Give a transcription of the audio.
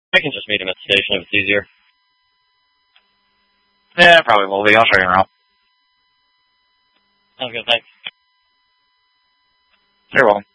I can just meet him at the station if it's easier. Yeah, probably will be. I'll show you around. Sounds good, thanks. You're welcome.